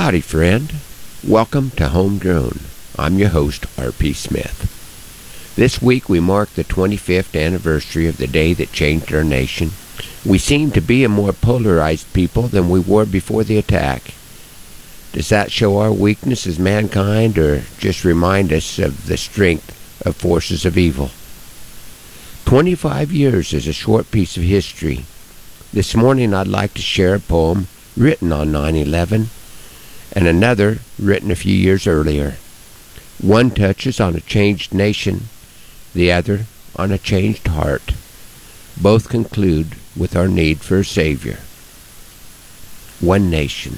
Howdy, friend. Welcome to Homegrown. I'm your host, R.P. Smith. This week we mark the 25th anniversary of the day that changed our nation. We seem to be a more polarized people than we were before the attack. Does that show our weakness as mankind, or just remind us of the strength of forces of evil? 25 years is a short piece of history. This morning I'd like to share a poem written on 9/11 and another written a few years earlier. One touches on a changed nation, the other on a changed heart. Both conclude with our need for a Savior. One nation.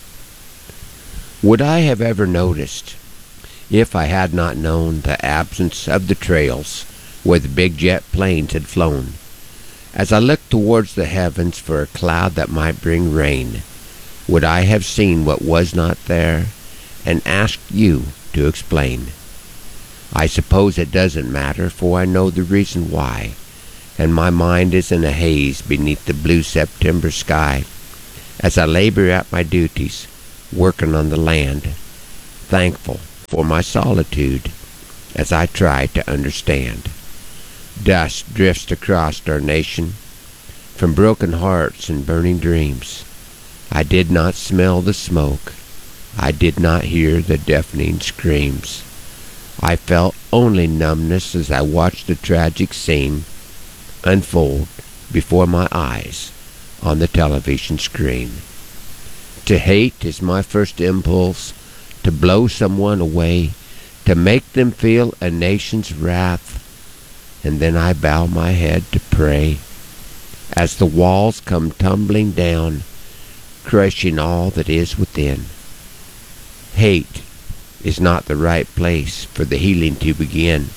Would I have ever noticed, if I had not known the absence of the trails where the big jet planes had flown, as I looked towards the heavens for a cloud that might bring rain, would I have seen what was not there and asked you to explain? I suppose it doesn't matter, for I know the reason why, and my mind is in a haze beneath the blue September sky as I labor at my duties, working on the land, thankful for my solitude as I try to understand. Dust drifts across our nation from broken hearts and burning dreams. I did not smell the smoke. I did not hear the deafening screams. I felt only numbness as I watched the tragic scene unfold before my eyes on the television screen. To hate is my first impulse, to blow someone away, to make them feel a nation's wrath. And then I bow my head to pray as the walls come tumbling down, crushing all that is within. Hate is not the right place for the healing to begin.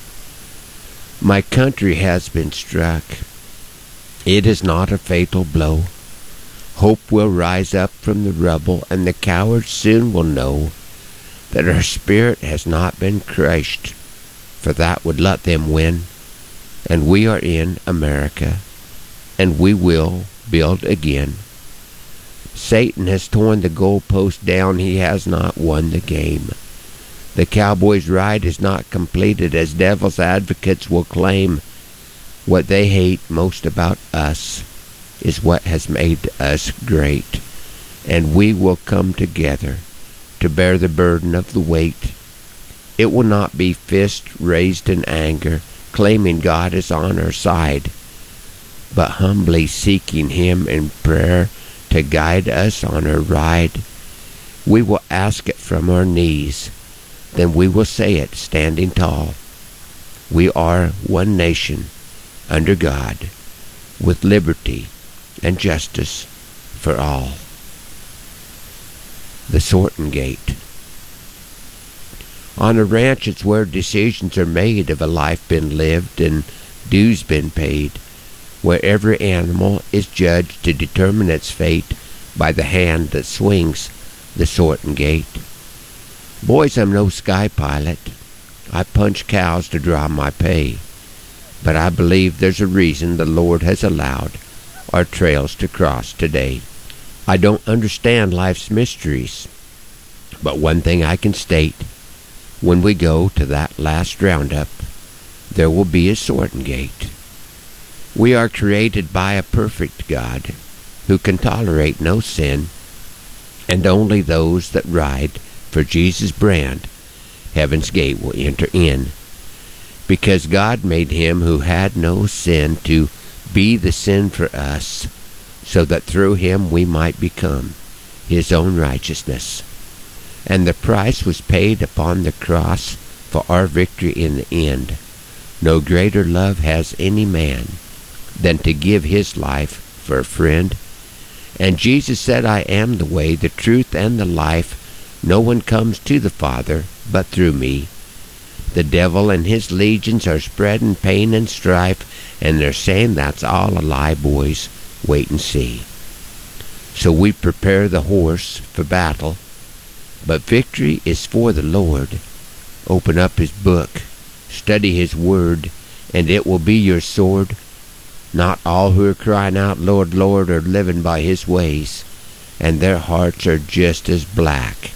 My country has been struck. It is not a fatal blow. Hope will rise up from the rubble, and the cowards soon will know that our spirit has not been crushed, for that would let them win. And we are in America, and we will build again. Satan has torn the goalpost down. He has not won the game. The Cowboys' ride is not completed, as devil's advocates will claim. What they hate most about us is what has made us great. And we will come together to bear the burden of the weight. It will not be fist raised in anger, claiming God is on our side, but humbly seeking Him in prayer to guide us on our ride. We will ask it from our knees, then we will say it standing tall. We are one nation under God, with liberty and justice for all. The Sorting Gate. On a ranch, it's where decisions are made of a life been lived and dues been paid, where every animal is judged to determine its fate by the hand that swings the sorting gate. Boys, I'm no sky pilot. I punch cows to draw my pay, but I believe there's a reason the Lord has allowed our trails to cross today. I don't understand life's mysteries, but one thing I can state: when we go to that last roundup, there will be a sorting gate. We are created by a perfect God who can tolerate no sin, and only those that ride for Jesus' brand, heaven's gate will enter in. Because God made him who had no sin to be the sin for us, so that through him we might become his own righteousness. And the price was paid upon the cross for our victory in the end. No greater love has any man than to give his life for a friend. And Jesus said, I am the way, the truth, and the life. No one comes to the Father but through me. The devil and his legions are spreading pain and strife, and they're saying that's all a lie, boys. Wait and see. So we prepare the horse for battle, but victory is for the Lord. Open up his book, study his word, and it will be your sword. Not all who are crying out, Lord, Lord, are living by his ways, and their hearts are just as black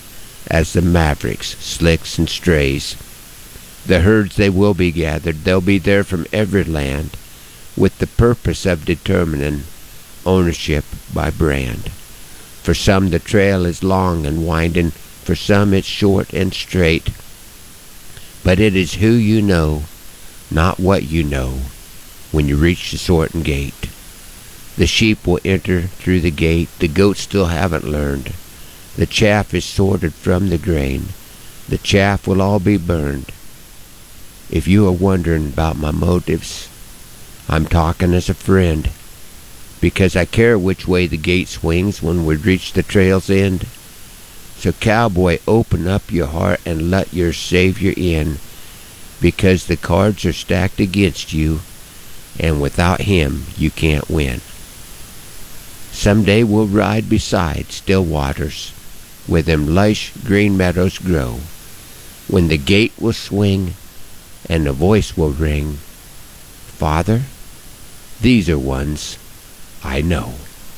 as the mavericks, slicks, and strays. The herds they will be gathered, they'll be there from every land, with the purpose of determining ownership by brand. For some the trail is long and winding, for some it's short and straight. But it is who you know, not what you know, when you reach the sorting gate. The sheep will enter through the gate, the goats still haven't learned. The chaff is sorted from the grain, the chaff will all be burned. If you are wondering about my motives, I'm talking as a friend, because I care which way the gate swings when we reach the trail's end. So cowboy, open up your heart and let your Savior in, because the cards are stacked against you, and without him you can't win. Someday we'll ride beside still waters, where them lush green meadows grow, when the gate will swing and the voice will ring, Father, these are ones I know.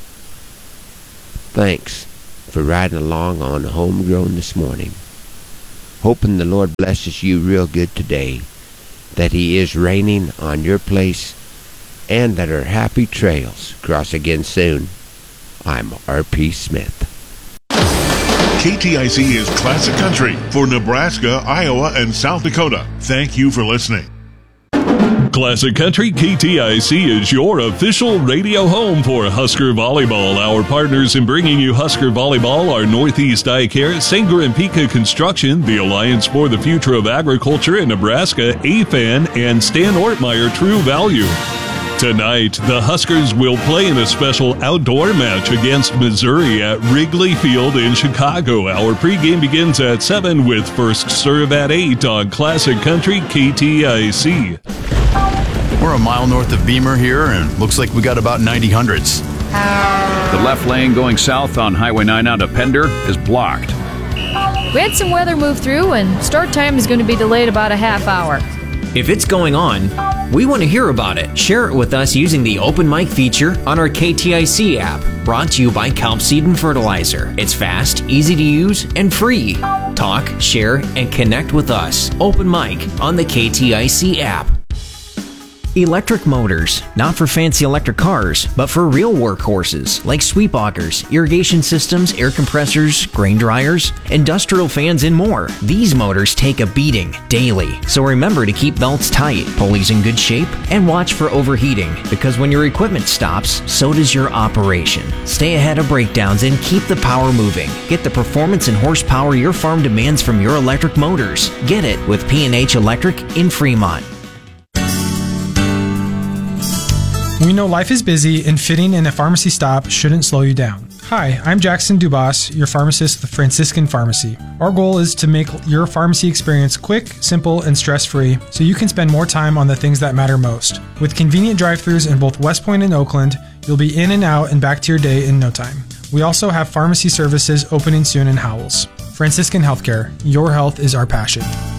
Thanks for riding along on Homegrown this morning. Hoping the Lord blesses you real good today, that he is raining on your place, and that our happy trails cross again soon. I'm R.P. Smith. KTIC is Classic Country for Nebraska, Iowa, and South Dakota. Thank you for listening. Classic Country KTIC is your official radio home for Husker Volleyball. Our partners in bringing you Husker Volleyball are Northeast Eye Care, Sanger and Pika Construction, the Alliance for the Future of Agriculture in Nebraska, AFAN, and Stan Ortmeyer True Value. Tonight, the Huskers will play in a special outdoor match against Missouri at Wrigley Field in Chicago. Our pregame begins at 7 with first serve at 8 on Classic Country KTIC. We're a mile north of Beamer here, and looks like we got about 90 hundredths. The left lane going south on Highway 9 out of Pender is blocked. We had some weather move through, and start time is going to be delayed about a half hour. If it's going on, we want to hear about it. Share it with us using the Open Mic feature on our KTIC app. Brought to you by Kelp Seed and Fertilizer. It's fast, easy to use, and free. Talk, share, and connect with us. Open Mic on the KTIC app. Electric motors, not for fancy electric cars, but for real workhorses like sweep augers, irrigation systems, air compressors, grain dryers, industrial fans, and more. These motors take a beating daily, so remember to keep belts tight, pulleys in good shape, and watch for overheating, because when your equipment stops, so does your operation. Stay ahead of breakdowns and keep the power moving. Get the performance and horsepower your farm demands from your electric motors. Get it with P&H Electric in Fremont. We know life is busy, and fitting in a pharmacy stop shouldn't slow you down. Hi, I'm Jackson Dubas, your pharmacist with Franciscan Pharmacy. Our goal is to make your pharmacy experience quick, simple, and stress-free, so you can spend more time on the things that matter most. With convenient drive-thrus in both West Point and Oakland, you'll be in and out and back to your day in no time. We also have pharmacy services opening soon in Howells. Franciscan Healthcare, your health is our passion.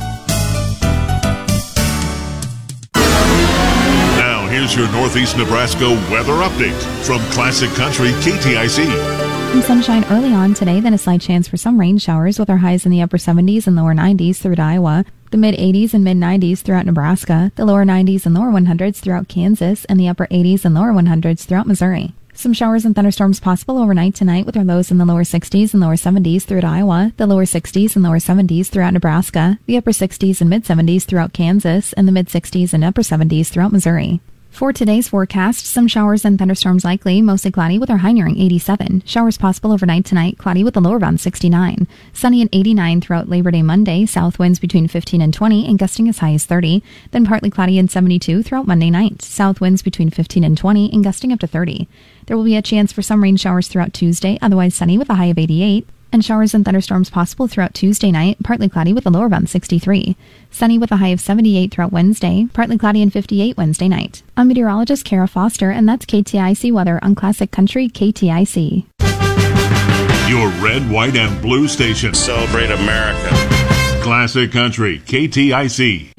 Here's your Northeast Nebraska weather update from Classic Country KTIC. Some sunshine early on today, then a slight chance for some rain showers with our highs in the upper 70s and lower 90s throughout Iowa, the mid 80s and mid 90s throughout Nebraska, the lower 90s and lower 100s throughout Kansas, and the upper 80s and lower 100s throughout Missouri. Some showers and thunderstorms possible overnight tonight with our lows in the lower 60s and lower 70s throughout Iowa, the lower 60s and lower 70s throughout Nebraska, the upper 60s and mid 70s throughout Kansas, and the mid 60s and upper 70s throughout Missouri. For today's forecast, some showers and thunderstorms likely, mostly cloudy with our high nearing 87. Showers possible overnight tonight, cloudy with a low around 69. Sunny at 89 throughout Labor Day Monday, south winds between 15 and 20 and gusting as high as 30. Then partly cloudy and 72 throughout Monday night, south winds between 15 and 20 and gusting up to 30. There will be a chance for some rain showers throughout Tuesday, otherwise sunny with a high of 88. And showers and thunderstorms possible throughout Tuesday night, partly cloudy with a low around 63. Sunny with a high of 78 throughout Wednesday, partly cloudy and 58 Wednesday night. I'm meteorologist Kara Foster, and that's KTIC weather on Classic Country KTIC. Your red, white, and blue station. Celebrate America. Classic Country KTIC.